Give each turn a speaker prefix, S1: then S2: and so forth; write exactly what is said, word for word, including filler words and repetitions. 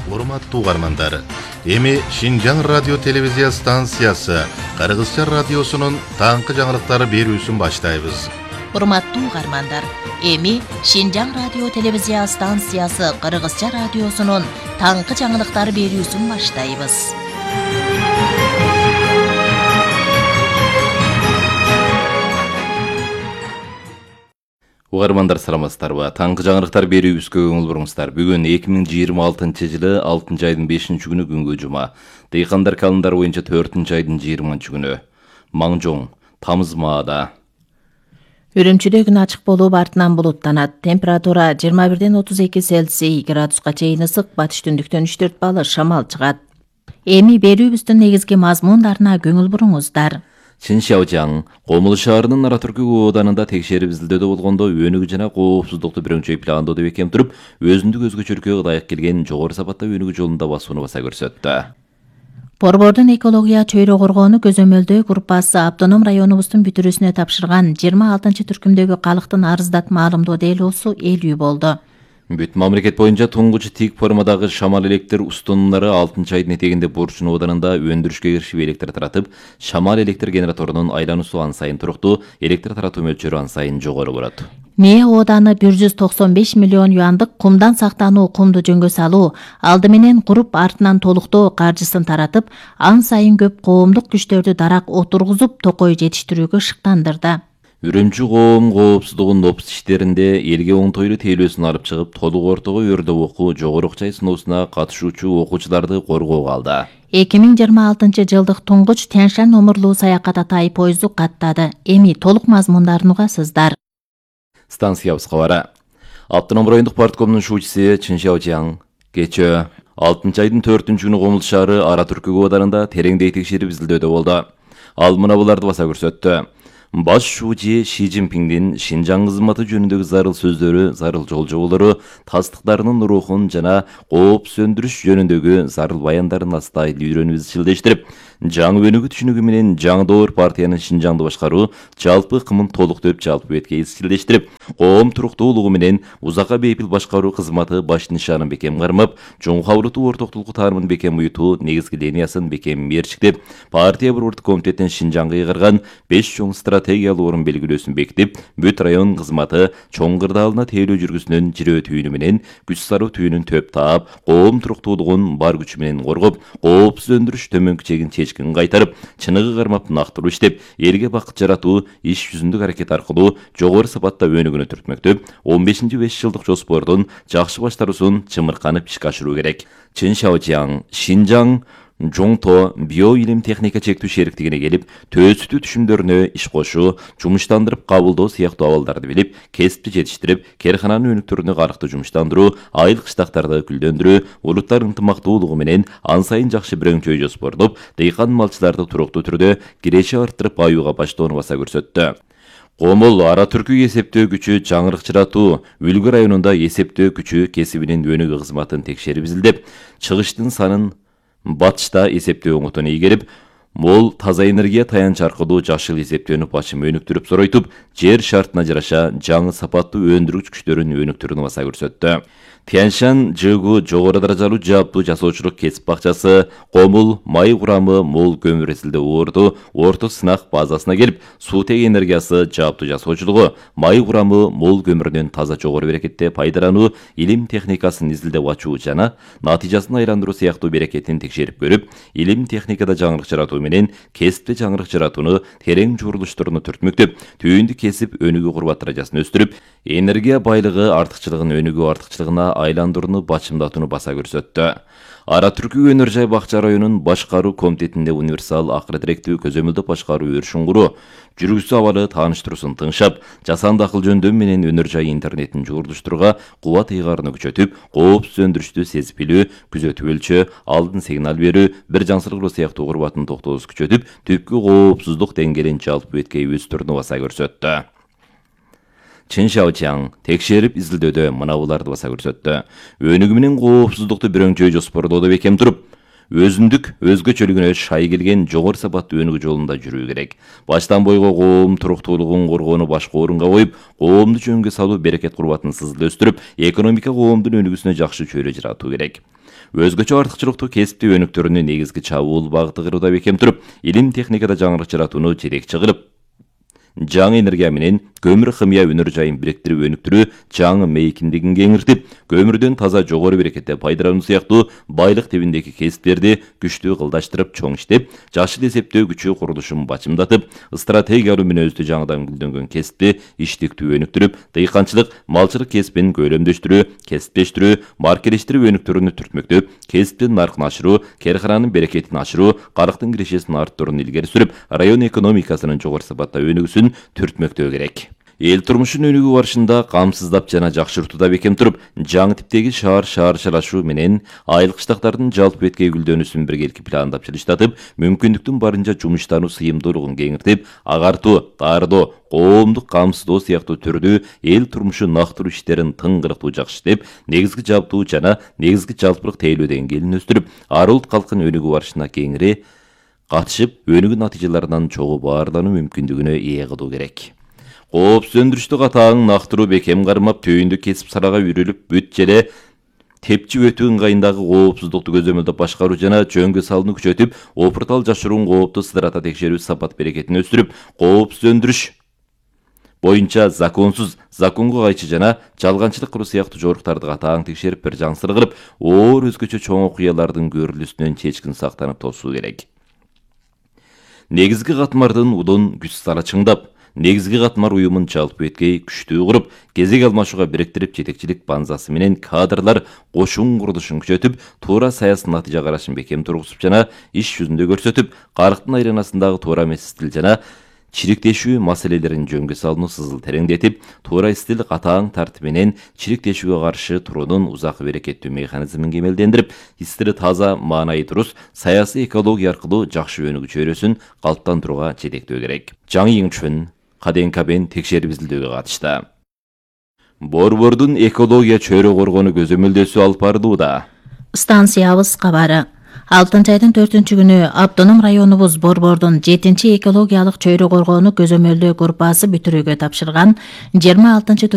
S1: Урматтуу угармандар, эми Шинжаң радио телевизия станциясы Кыргызча радиосунун таңкы жаңылыктары берүүсүн баштайбыз.
S2: Урматтуу угармандар, эми Шинжаң радио телевизия станциясы Кыргызча радиосунун таңкы жаңылыктары берүүсүн баштайбыз.
S3: Угармандар саламатсыздарбы? Таңкы жаңылыктар берүүбүзгө көңүл буруңуздар. Бүгүн эки миң жыйырма алтынчы жылы алтынчы айдын бешинчи күнү күнгө жума. Дыйкандар календары боюнча төртүнчү айдын жыйырманчы күнү. Маңжоң, тамыз маада.
S2: Үрүмчүдө күн ачык болуп, артынан булуттанат. Температура жыйырма бирден отуз эки Цельсий градуска чейин ысык, батыш түндүктөн үч төрт балл шамал чыгат. Эми берүүбүздүн негизги мазмундарына көңүл буруңуздар.
S3: Чыншаожаң, Комул шаарынын Ара Түркү ооданында текшерип изилдөөдө болгондо өнүгүү жана коопсуздукту бирөңчөй пландоодо бекем туруп, өзүндүк өзгөчөлүккө ылайык келген жогору сапатта өнүгүү жолунда басууну баса көрсөттү.
S2: Борбордун экология чөйрө коргоону көзөмөлдөө группасы автоном районубуздун бүтүрүүсүнө тапшырган жыйырма алтынчы түркүмдөгү калктын арыздат маалымдоо делоосу элүү болду.
S3: Бүт мамлекет боюнча туңгуч тик формадагы шамал электр устунумдары алтынчы айдын этегинде Бурчун ооданында өндүрүшкө киришип электр таратып, шамал электр генераторунун айлануусу ан сайын туруктуу, электр таратуу мөлчөрү ан сайын жогору болот.
S2: Мээ ооданы бир жүз токсон беш миллион юандык кумдан сактануу кумду жөнгө салуу, алды менен куруп артынан толуктоо каржысын таратып, ан сайын көп коомдук күчтөрдү дарак отургузуп, токой жетиштирүүгө шыктандырды.
S3: Үрүмчү коом коопсуздугунун опус иштеринде элге оңтойлуу тейлөөсүн алып чыгып, толук ортого өрдөп окуу жогору окчай сыноосуна катышуучу окуучуларды коргоого алды.
S2: эки миң жыйырма алтынчы жылдык туңгуч Тянь-Шань номурлуу саякат атай поезду каттады. Эми толук мазмундарын угасыздар.
S3: Станциябыз кабары. Автоном райондук парткомдун шуучусу Чыншаожаң кечээ алтынчы айдын төртүнчү күнү Комул шаары Ара Түркү ооданында тереңдей текшерип изилдөөдө болду. Ал мына буларды баса көрсөттү. Баш шуучу Ши Цзиньпиңдин Шинжаң кызматы жөнүндөгү зарыл сөздөрү, зарыл жолжоболору, тастыктарынын рухун жана кооп сөндүрүш жөнүндөгү зарыл баяндарын астайыл үйрөнүп изчилдештирип, жаңы өнүгүү түшүнүгү менен жаңы доор партиянын Шинжаңды башкаруу жалпы кымын толуктоп жалпы бетке изчилдештирип, коом туруктуулугу менен узакка бейпил башкаруу кызматы баш нишанын бекем кармап, чоң кабылдуу ортоктулук таарымын бекем уютуу негизги линиясын бекем мерчиктеп, партия борбордук комитеттин Шинжаңга ыйгарган беш чоң стратегиялуу орун белгилөөсүн бекитип, бүт район кызматы чоң кырдаалына тейлөө жүргүсүнүн жирөө түйүнү менен күч саруу түйүнүн төп таап, коом туруктуулугун бар күчү менен коргоп, коопсуз өндүрүш төмөнкү чегин чечкин кайтарып, чыныгы кармап нактылуу иштеп, элге бакыт жаратуу иш жүзүндүк аракет аркылуу жогору сапатта өнүгүүнү түртмөктөп, он бешинчи беш жылдык жоспордун жакшы баштаруусун чымырканып ишке ашыруу керек. Чыншаожаң, Шинжаң Жоңто био илим техника чектүү шериктигине келип, төөсүтүү түшүмдөрүнө иш кошуу, жумуштандырып кабылдоо сыяктуу абалдарды билип, кесипти жетиштирип, керкананын өнүктөрүнө карыкты жумуштандыруу, айыл кыштактарды гүлдөндүрүү, улуттар ынтымактуулугу менен ан сайын жакшы бирөңчөй жоспордоп, дыйкан малчыларды туруктуу түрдө киреши арттырып аюуга баштоону баса көрсөттү. Комул Ара Түркү эсептөө күчү жаңырыкчыратуу, Үлгү районунда эсептөө күчү кесибинин өнүгүү кызматын текшерип изилдеп, чыгыштын санын батышта эсептөө оңотуна ийгерип, мол таза энергия таянч аркылуу жашыл эсептөөнү башым өнүктүрүп соройтуп, жер шартына жараша жаңы сапаттуу өндүргүч күчтөрүн өнүктүрүүнү баса көрсөттү. Тянь-Шань ЖГУ жогору даражалуу жааптуу жасоочулук кесип бакчасы Комул май курамы мол көмүр эсилде оорду орто сынак базасына келип, суутек энергиясы жааптуу жасоочулугу, май курамы мол көмүрүнөн таза жогору берекетте пайдалануу, илим техникасын изилдеп ачуу жана натыйжасын айландыруу сыяктуу берекетин текшерип көрүп, илим техникада жаңырык жаратуу менен кесипте жаңырык жаратууну терең журулуштуруну түртмөктөп, түйүндү кесип өнүгүү курбат даражасын өстүрүп, энергия байлыгы артыкчылыгын өнүгүү артыкчылыгына айландырууну бачымдатууну баса көрсөттү. Ара Түркү өнөр жай бакча районунун башкаруу комитетинде универсал акыры тиректүү көзөмөлдөп башкаруу өршүн куруу, жүргүзүү абалы тааныштыруусун тыңшап, жасанды акыл жөндөм менен өнөр жай интернетин журулуштурууга кубат ыйгаарыны күчөтүп, коопсуз өндүрүштү сезип билүү, күзөтүп өлчөө, алдын сигнал берүү, бир жансыргылоо сыяктуу курбатын токтоосу күчөтүп, түпкү коопсуздук деңгээлин жалпы бетке өстүрүүнү баса көрсөттү. Чыншаожаң текшерип изилдөөдө мына буларды баса көрсөттү. Өнүгүү менен коопсуздукту бирөңчөй жоспордоодо бекем туруп, өзүндүк өзгөчөлүгүнө шай келген жогору сапаттуу өнүгүү жолунда жүрүү керек. Баштан бойго коом туруктуулугун коргоону башкы орунга коюп, коомду жөнгө салуу берекет курбатын сызыл өстүрүп, экономика коомдун өнүгүүсүнө жакшы чөйрө жаратуу керек. өзгөчө артыкчылыктуу кесиптүү өнүктөрүнүн негизги чабуул багыты кыруууда бекем туруп, илим техникада жаңырык жаратууну жетекчи кылып, жаңы энергия менен көмүр химия өнөр жайын бириктирип өнүктүрүү, жаңы мейкиндигин кеңиртип, көмүрдөн таза жогору берекетте пайдалануу сыяктуу байлык тибиндеги кесиптерди күчтүү кылдаштырып, чоң иштеп, жашыл эсептөө күчү курулушун бачымдатып, стратегиялуу мүнөздүү жаңыдан гүлдөнгөн кесипти иштиктүү өнүктүрүп, дыйканчылык, малчылык кесипин көйлөмдөштүрүү, кесиптештирүү, маркелештирүү өнүктөрүнү түртмөктөп, кесиптин наркын ашыруу, керкананын берекетин ашыруу, карыктын кирешесин арттырууну илгери сүрүп, район экономикасынын жогору сапатта өнүгүүсүн түртмөктөө керек. Эл турмушун өнүгүү барышында камсыздап жана жакшыртууда бекем туруп, жаңы типтеги шаар шаарчылашуу менен айыл кыштактардын жалпы беткей гүлдөнүүсүн биргеликти пландап жылыштатып, мүмкүндүктүн барынча жумуштануу сыйымдуулугун кеңиртип, агартуу, таардоо, коомдук камсыздоо сыяктуу түрдүү эл турмушу нактыруу иштерин тың кырктуу жакшы иштеп, негизги жабдуу жана негизги жалпылык тейлөө деңгээлин өстүрүп, ар улут калктын өнүгүү барышына кеңири катышып, өнүгүү натыйжаларынан чогуу баарлануу мүмкүндүгүнө ээ кылуу керек. Коопсуз өндүрүштү катаң нактыруу бекем кармап, түйүндүк кесип сарага үрүлүп бүт желе тепчи өтүү ыңгайындагы коопсуздукту көзөмөлдөп башкаруу жана жөнгө салууну күчөтүп, опуртал жашыруун коопту сыдырата текшерүү сапат берекетин өстүрүп, коопсуз өндүрүш боюнча законсуз, законго кайчы жана жалганчылык кылуу сыяктуу жоруктарды катаң текшерип, бир жансыр кылып, оор өзгөчө чоң окуялардын көрүлүүсүнөн чечкин сактанып тосуу керек. Негизги катмардын удун күч сала чыңдап, негизги катмар уюмун жалпы беткей күчтүү куруп, кезек алмашууга бириктирип, жетекчилик банзасы менен кадрлар кошун курулушун күчөтүп, туура саясий натыйжа карашын бекем тургузуп жана иш жүзүндө көрсөтүп, карыктын айланасындагы туура эмес стил жана чириктешүү маселелерин жөнгө салууну сызыл тереңдетип, туура стил катаң тартип менен чириктешүүгө каршы туруунун узак берекеттүү механизмин кемелдендирип, стили таза, маанайы туруз, саясий экология аркылуу жакшы өнүгүү чөйрөсүн калыптандырууга жетектөө керек. Жаңы Йиңчүн Каденкабен текшерип изилдөөгө катышты. Борбордун экология чөйрө коргонуу көзөмөлдөөсү алып барылууда.
S2: Станциябыз кабары. алтынчы айдын төртүнчү күнү Автоном районубуз Борбордун жетинчи экологиялык чөйрө коргонуу көзөмөлдөө группасы бүтүрүүгө тапшырган жыйырма алтынчы